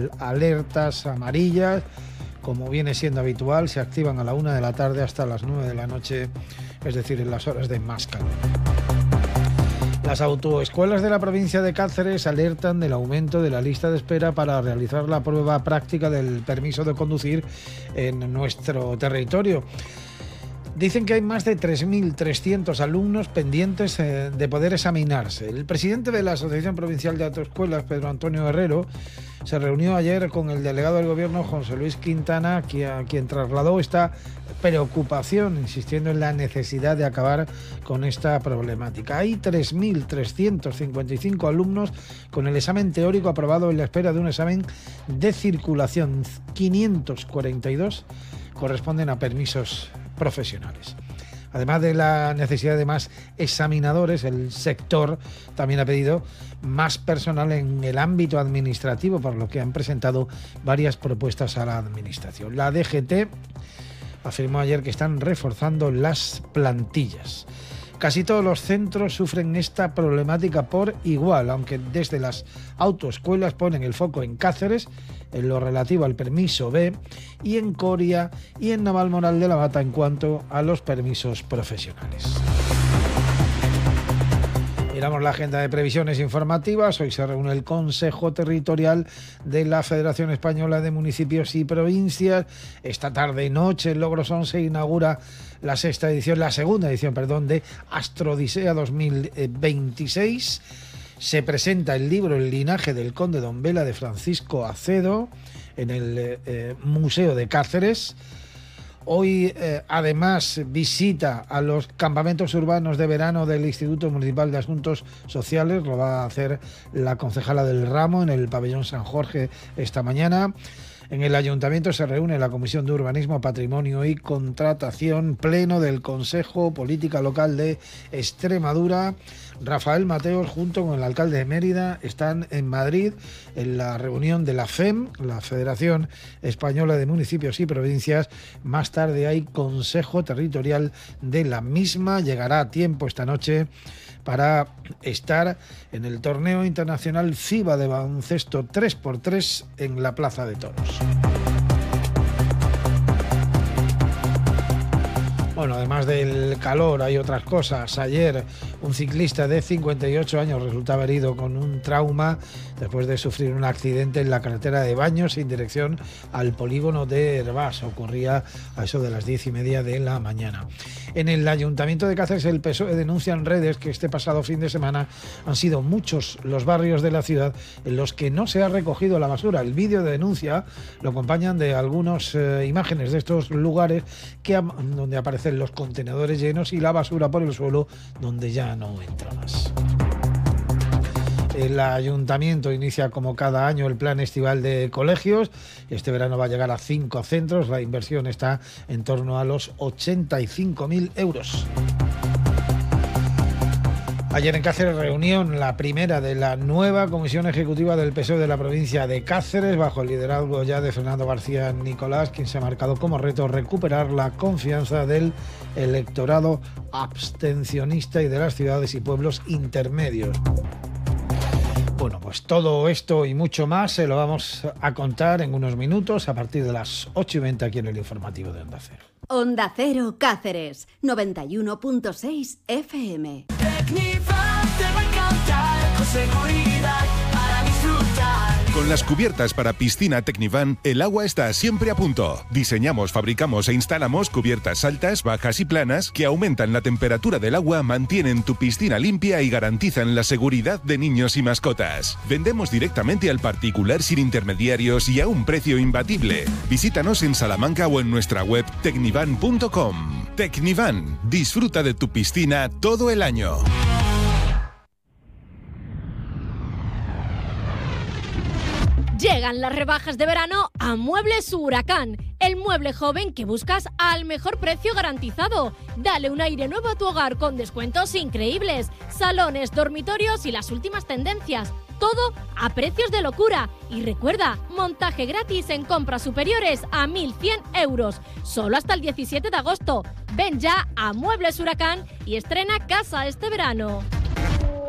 alertas amarillas, como viene siendo habitual, se activan a la 1 de la tarde hasta las 9 de la noche, es decir, en las horas de más calor. Las autoescuelas de la provincia de Cáceres alertan del aumento de la lista de espera para realizar la prueba práctica del permiso de conducir en nuestro territorio. Dicen que hay más de 3.300 alumnos pendientes de poder examinarse. El presidente de la Asociación Provincial de Autoescuelas, Pedro Antonio Herrero, se reunió ayer con el delegado del Gobierno, José Luis Quintana, a quien trasladó esta preocupación, insistiendo en la necesidad de acabar con esta problemática. Hay 3.355 alumnos con el examen teórico aprobado en la espera de un examen de circulación. 542 corresponden a permisos profesionales. Además de la necesidad de más examinadores, el sector también ha pedido más personal en el ámbito administrativo, por lo que han presentado varias propuestas a la Administración. La DGT afirmó ayer que están reforzando las plantillas. Casi todos los centros sufren esta problemática por igual, aunque desde las autoescuelas ponen el foco en Cáceres, en lo relativo al permiso B, y en Coria y en Navalmoral de la Mata en cuanto a los permisos profesionales. Miramos la agenda de previsiones informativas. Hoy se reúne el Consejo Territorial de la Federación Española de Municipios y Provincias. Esta tarde y noche en Logrosón se inaugura la segunda edición de Astrodisea 2026. Se presenta el libro El linaje del conde Don Vela de Francisco Acedo en el Museo de Cáceres. Hoy, además, visita a los campamentos urbanos de verano del Instituto Municipal de Asuntos Sociales. Lo va a hacer la concejala del ramo en el pabellón San Jorge esta mañana. En el Ayuntamiento se reúne la Comisión de Urbanismo, Patrimonio y Contratación, pleno del Consejo Política Local de Extremadura. Rafael Mateos, junto con el alcalde de Mérida, están en Madrid en la reunión de la FEM, la Federación Española de Municipios y Provincias. Más tarde hay Consejo Territorial de la misma. Llegará a tiempo esta noche para estar en el torneo internacional FIBA de baloncesto 3x3 en la Plaza de Toros. Bueno, además del calor hay otras cosas. Ayer un ciclista de 58 años resultaba herido con un trauma después de sufrir un accidente en la carretera de Baños en dirección al polígono de Hervás. Ocurría a eso de las 10:30 de la mañana. En el Ayuntamiento de Cáceres el PSOE denuncia en redes que este pasado fin de semana han sido muchos los barrios de la ciudad en los que no se ha recogido la basura. El vídeo de denuncia lo acompañan de algunas imágenes de estos lugares donde aparecen los contenedores llenos y la basura por el suelo donde ya no entra más. El Ayuntamiento inicia como cada año el plan estival de colegios. Este verano va a llegar a 5 centros. La inversión está en torno a los 85.000 euros. Ayer en Cáceres reunión, la primera de la nueva Comisión Ejecutiva del PSOE de la provincia de Cáceres, bajo el liderazgo ya de Fernando García Nicolás, quien se ha marcado como reto recuperar la confianza del electorado abstencionista y de las ciudades y pueblos intermedios. Bueno, pues todo esto y mucho más se lo vamos a contar en unos minutos a partir de las 8:20 aquí en el informativo de Onda Cero. Onda Cero Cáceres, 91.6 FM. Tecnifan te va a encantar, con seguridad para disfrutar. Con las cubiertas para piscina Tecnifan, el agua está siempre a punto. Diseñamos, fabricamos e instalamos cubiertas altas, bajas y planas que aumentan la temperatura del agua, mantienen tu piscina limpia y garantizan la seguridad de niños y mascotas. Vendemos directamente al particular sin intermediarios y a un precio imbatible. Visítanos en Salamanca o en nuestra web tecnifan.com. Tecnifan, disfruta de tu piscina todo el año. Llegan las rebajas de verano a Muebles Huracán, el mueble joven que buscas al mejor precio garantizado. Dale un aire nuevo a tu hogar con descuentos increíbles, salones, dormitorios y las últimas tendencias. Todo a precios de locura. Y recuerda, montaje gratis en compras superiores a 1.100 euros. Solo hasta el 17 de agosto. Ven ya a Muebles Huracán y estrena casa este verano.